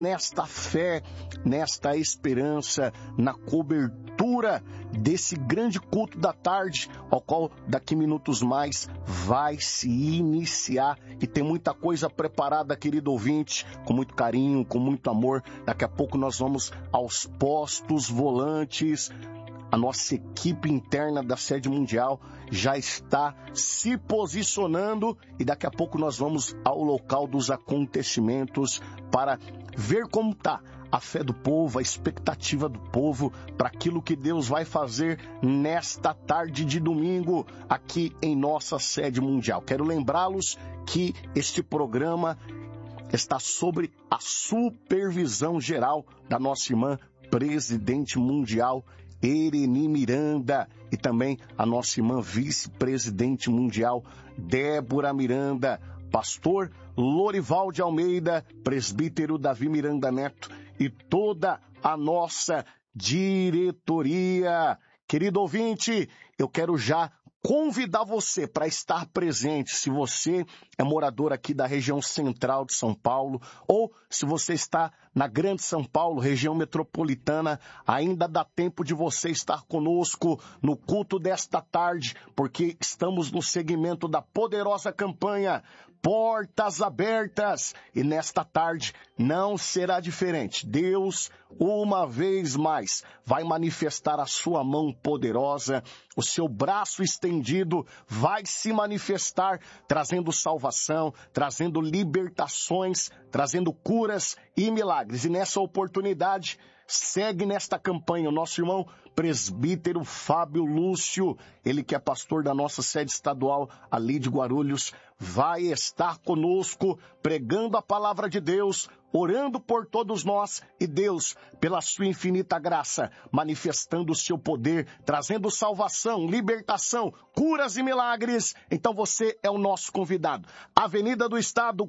nesta fé, nesta esperança, na cobertura desse grande culto da tarde, ao qual daqui minutos mais vai se iniciar, e tem muita coisa preparada, querido ouvinte, com muito carinho, com muito amor. Daqui a pouco nós vamos aos postos volantes. A nossa equipe interna da sede mundial já está se posicionando e daqui a pouco nós vamos ao local dos acontecimentos para ver como está a fé do povo, a expectativa do povo para aquilo que Deus vai fazer nesta tarde de domingo aqui em nossa sede mundial. Quero lembrá-los que este programa está sobre a supervisão geral da nossa irmã presidente mundial, Ereni Miranda, e também a nossa irmã vice-presidente mundial, Débora Miranda, pastor Lorival de Almeida, presbítero Davi Miranda Neto e toda a nossa diretoria. Querido ouvinte, eu quero já convidar você para estar presente, se você é morador aqui da região central de São Paulo, ou se você está na Grande São Paulo, região metropolitana, ainda dá tempo de você estar conosco no culto desta tarde, porque estamos no segmento da poderosa campanha Portas Abertas, e nesta tarde não será diferente. Deus, uma vez mais, vai manifestar a sua mão poderosa, o seu braço estendido vai se manifestar, trazendo salvação, trazendo libertações, trazendo curas e milagres. E nessa oportunidade, segue nesta campanha o nosso irmão presbítero Fábio Lúcio, ele que é pastor da nossa sede estadual ali de Guarulhos, vai estar conosco pregando a palavra de Deus, orando por todos nós, e Deus, pela sua infinita graça, manifestando o seu poder, trazendo salvação, libertação, curas e milagres. Então você é o nosso convidado. Avenida do Estado,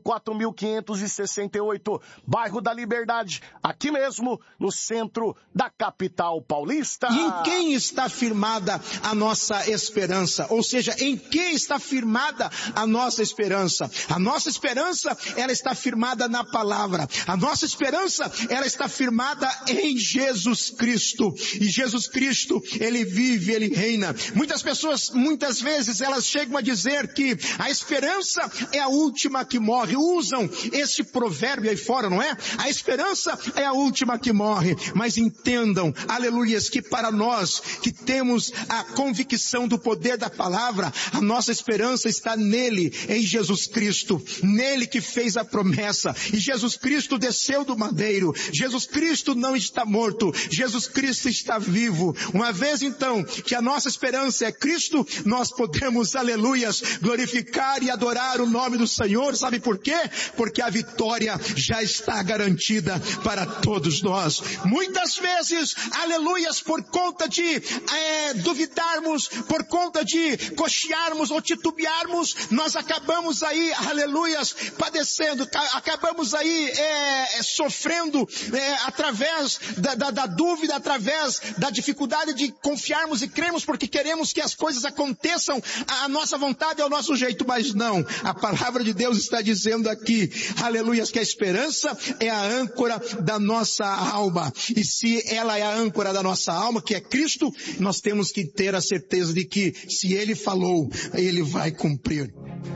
4.568, bairro da Liberdade, aqui mesmo no centro da capital paulista. E em quem está firmada a nossa esperança? Ou seja, em quem está firmada a nossa esperança? A nossa esperança, ela está firmada na palavra. A nossa esperança, ela está firmada em Jesus Cristo. E Jesus Cristo, Ele vive, Ele reina. Muitas pessoas, muitas vezes, elas chegam a dizer que a esperança é a última que morre. Usam esse provérbio aí fora, não é? A esperança é a última que morre. Mas entendam, aleluias, que para nós que temos a convicção do poder da palavra, a nossa esperança está nele, em Jesus Cristo. Nele que fez a promessa. E Jesus Cristo desceu do madeiro. Jesus Cristo não está morto. Jesus Cristo está vivo. Uma vez então que a nossa esperança é Cristo, nós podemos, aleluias, glorificar e adorar o nome do Senhor. Sabe por quê? Porque a vitória já está garantida para todos nós. Muitas vezes, aleluias, por conta de duvidarmos, por conta de cochearmos ou titubearmos, nós acabamos aí, aleluias, padecendo, acabamos aí sofrendo através da dúvida, através da dificuldade de confiarmos e crermos, porque queremos que as coisas aconteçam à nossa vontade e ao nosso jeito, mas não. A palavra de Deus está dizendo aqui, aleluias, que a esperança é a âncora da nossa alma. E se ela é a âncora da nossa alma, que é Cristo, nós temos que ter a certeza de que se Ele falou, Ele vai cumprir.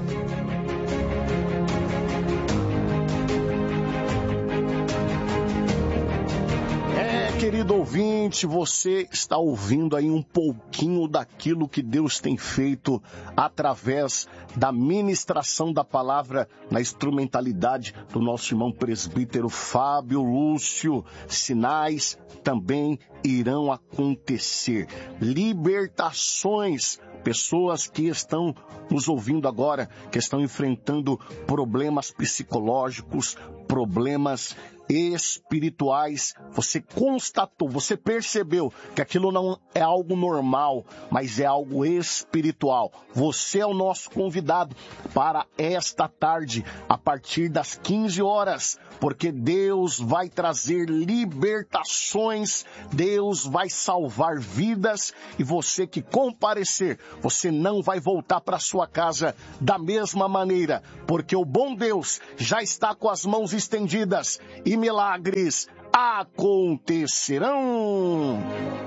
Querido ouvinte, você está ouvindo aí um pouquinho daquilo que Deus tem feito através da ministração da palavra na instrumentalidade do nosso irmão presbítero Fábio Lúcio. Sinais também irão acontecer. Libertações. Pessoas que estão nos ouvindo agora, que estão enfrentando problemas psicológicos, problemas espirituais, você constatou, você percebeu que aquilo não é algo normal, mas é algo espiritual. Você é o nosso convidado para esta tarde, a partir das 15 horas, porque Deus vai trazer libertações, Deus vai salvar vidas, e você que comparecer, você não vai voltar para sua casa da mesma maneira, porque o bom Deus já está com as mãos estendidas e milagres acontecerão.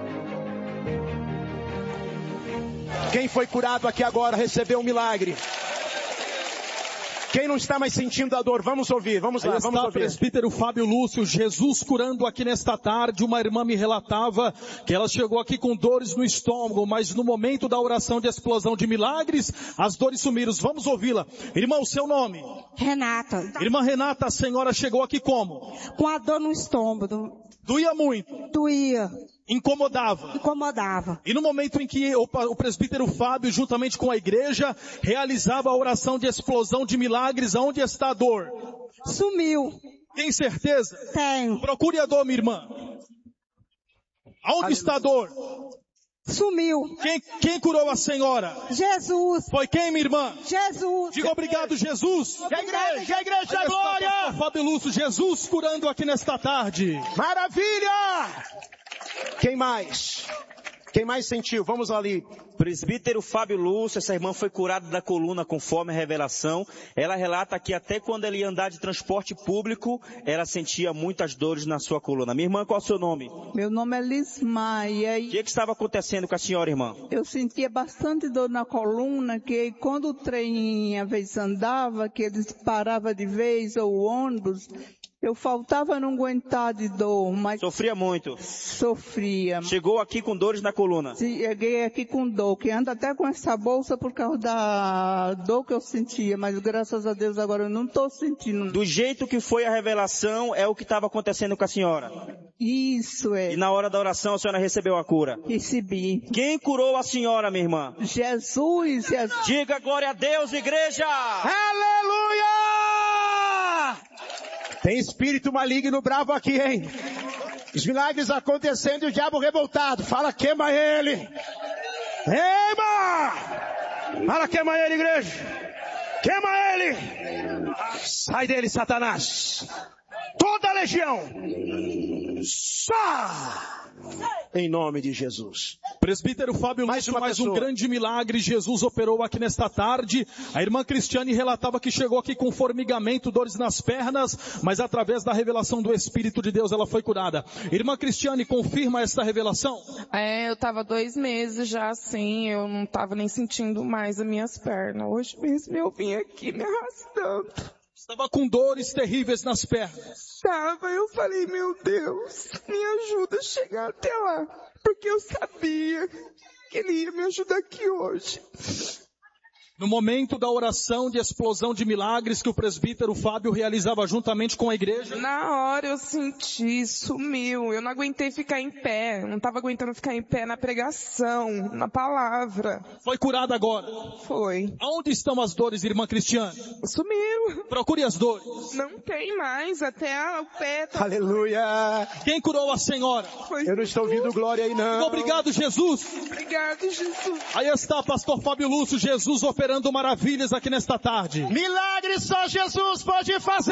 Quem foi curado aqui agora recebeu um milagre. Quem não está mais sentindo a dor, vamos ouvir, vamos lá, vamos ouvir. Presbítero Fábio Lúcio, Jesus curando aqui nesta tarde. Uma irmã me relatava que ela chegou aqui com dores no estômago, mas no momento da oração de explosão de milagres, as dores sumiram. Vamos ouvi-la. Irmão, seu nome? Renata. Irmã Renata, a senhora chegou aqui como? Com a dor no estômago. Doía muito? Doía. Incomodava? Incomodava. E no momento em que o presbítero Fábio, juntamente com a igreja, realizava a oração de explosão de milagres, aonde está a dor? Sumiu. Tem certeza? Tenho. Procure a dor, minha irmã. Aonde está a dor? Sumiu. Quem curou a senhora? Jesus. Foi quem, minha irmã? Jesus. Diga obrigado, Jesus. A igreja, a glória. Fábio Lúcio, Jesus curando aqui nesta tarde. Maravilha! Quem mais? Quem mais sentiu? Vamos ali. Presbítero Fábio Lúcio, essa irmã foi curada da coluna conforme a revelação. Ela relata que até quando ela ia andar de transporte público, ela sentia muitas dores na sua coluna. Minha irmã, qual é o seu nome? Meu nome é Lismaia. O que estava acontecendo com a senhora, irmã? Eu sentia bastante dor na coluna, que quando o trem, às vezes, andava, que eles paravam de vez, ou o ônibus, eu faltava não aguentar de dor, mas... Sofria muito? Sofria. Chegou aqui com dores na coluna? Cheguei aqui com dor, que anda até com essa bolsa por causa da dor que eu sentia, mas graças a Deus agora eu não estou sentindo. Do jeito que foi a revelação, é o que estava acontecendo com a senhora? Isso é. E na hora da oração a senhora recebeu a cura? Recebi. Quem curou a senhora, minha irmã? Jesus. Diga glória a Deus, igreja! Aleluia! Tem espírito maligno bravo aqui, hein? Os milagres acontecendo e o diabo revoltado. Fala, queima ele. Queima! Fala, queima ele, igreja. Queima ele. Sai dele, Satanás. Toda a legião. Só! Em nome de Jesus. Presbítero Fábio Lúcio, mais um grande milagre Jesus operou aqui nesta tarde. A irmã Cristiane relatava que chegou aqui com formigamento, dores nas pernas, mas através da revelação do Espírito de Deus ela foi curada. Irmã Cristiane, confirma essa revelação? Eu estava 2 meses já assim, eu não estava nem sentindo mais as minhas pernas. Hoje mesmo eu vim aqui me arrastando. Estava com dores terríveis nas pernas. Eu falei, meu Deus, me ajuda a chegar até lá. Porque eu sabia que ele ia me ajudar aqui hoje. No momento da oração de explosão de milagres que o presbítero Fábio realizava juntamente com a igreja. Na hora eu senti, sumiu. Eu não aguentei ficar em pé. Não estava aguentando ficar em pé na pregação, na palavra. Foi curada agora? Foi. Aonde estão as dores, irmã Cristiane? Sumiram. Procure as dores. Não tem mais, até o pé. Tá... Aleluia. Quem curou a senhora? Foi eu não estou ouvindo glória aí não. Obrigado, Jesus. Obrigado, Jesus. Aí está, pastor Fábio Lúcio, Jesus operando maravilhas aqui nesta tarde. Milagre só Jesus pode fazer!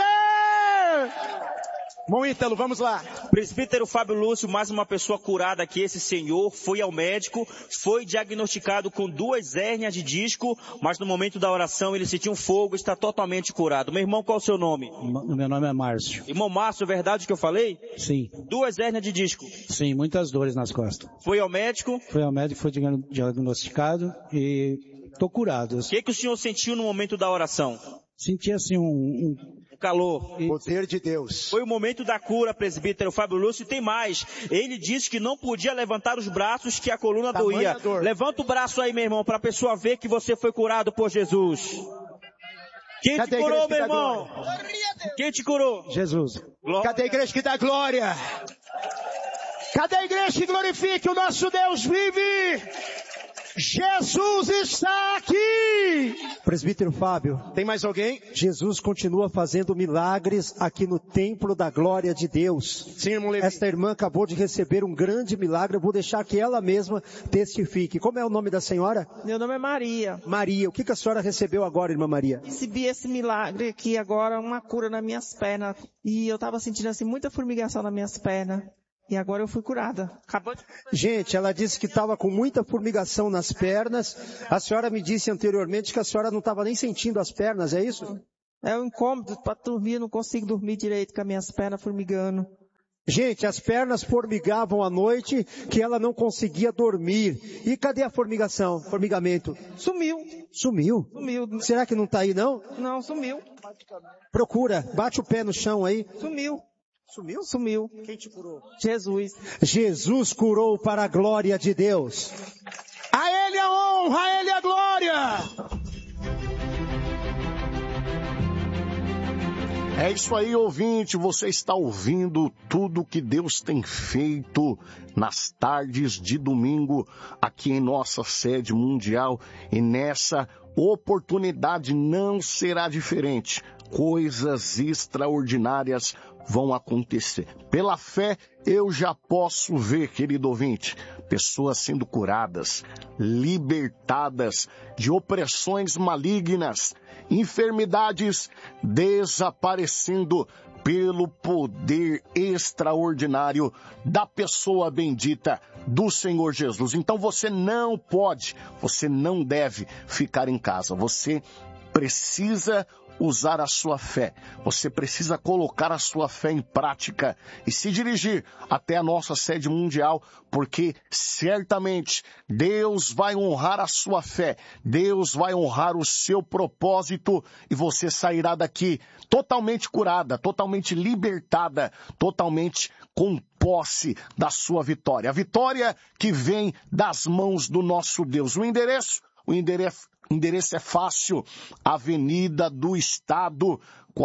Bom, Ítalo, vamos lá. Presbítero Fábio Lúcio, mais uma pessoa curada aqui, esse senhor, foi ao médico, foi diagnosticado com 2 hérnias de disco, mas no momento da oração ele sentiu um fogo, está totalmente curado. Meu irmão, qual é o seu nome? Meu nome é Márcio. Irmão Márcio, é verdade o que eu falei? Sim. 2 hérnias de disco? Sim, muitas dores nas costas. Foi ao médico? Foi ao médico, foi diagnosticado e estou curado. O que o senhor sentiu no momento da oração? Senti assim um calor. Poder de Deus. Foi o momento da cura, presbítero Fábio Lúcio, e tem mais. Ele disse que não podia levantar os braços, que a coluna doía. Levanta o braço aí, meu irmão, para a pessoa ver que você foi curado por Jesus. Quem te curou, meu irmão? Quem te curou? Jesus. Glória. Cadê a igreja que dá glória? Cadê a igreja que glorifique o nosso Deus vive? Jesus está aqui! Presbítero Fábio. Tem mais alguém? Jesus continua fazendo milagres aqui no templo da glória de Deus. Sim, irmão Levi. Esta irmã acabou de receber um grande milagre. Eu vou deixar que ela mesma testifique. Como é o nome da senhora? Meu nome é Maria. Maria. O que a senhora recebeu agora, irmã Maria? Recebi esse milagre aqui agora, uma cura nas minhas pernas. E eu estava sentindo assim muita formigação nas minhas pernas. E agora eu fui curada. Acabou de... Gente, ela disse que estava com muita formigação nas pernas. A senhora me disse anteriormente que a senhora não estava nem sentindo as pernas, é isso? É um incômodo para dormir, eu não consigo dormir direito com as minhas pernas formigando. Gente, as pernas formigavam à noite que ela não conseguia dormir. E cadê a formigamento? Sumiu. Sumiu? Sumiu. Será que não está aí não? Não, sumiu. Procura, bate o pé no chão aí. Sumiu. Sumiu? Sumiu. Quem te curou? Jesus. Jesus curou para a glória de Deus. A Ele a honra, a Ele a glória. É isso aí, ouvinte, você está ouvindo tudo que Deus tem feito nas tardes de domingo aqui em nossa sede mundial, e nessa oportunidade não será diferente. Coisas extraordinárias vão acontecer. Pela fé, eu já posso ver, querido ouvinte, pessoas sendo curadas, libertadas de opressões malignas, enfermidades desaparecendo pelo poder extraordinário da pessoa bendita do Senhor Jesus. Então você não pode, você não deve ficar em casa. Você precisa usar a sua fé. Você precisa colocar a sua fé em prática e se dirigir até a nossa sede mundial, porque certamente Deus vai honrar a sua fé, Deus vai honrar o seu propósito e você sairá daqui totalmente curada, totalmente libertada, totalmente com posse da sua vitória. A vitória que vem das mãos do nosso Deus. O endereço é fácil, Avenida do Estado,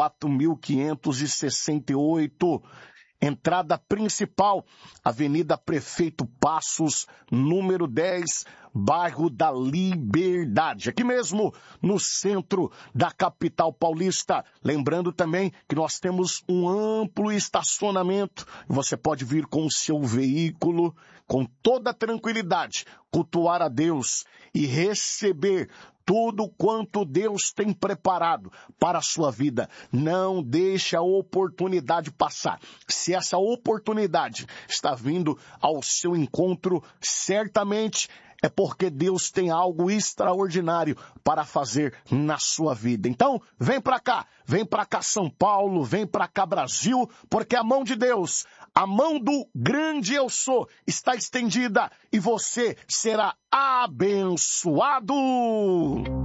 4568, entrada principal, Avenida Prefeito Passos, número 10, bairro da Liberdade, aqui mesmo no centro da capital paulista. Lembrando também que nós temos um amplo estacionamento, você pode vir com o seu veículo, com toda tranquilidade, cultuar a Deus e receber tudo quanto Deus tem preparado para a sua vida. Não deixe a oportunidade passar. Se essa oportunidade está vindo ao seu encontro, certamente é porque Deus tem algo extraordinário para fazer na sua vida. Então, vem para cá São Paulo, vem para cá Brasil, porque a mão de Deus, a mão do grande eu sou, está estendida e você será abençoado.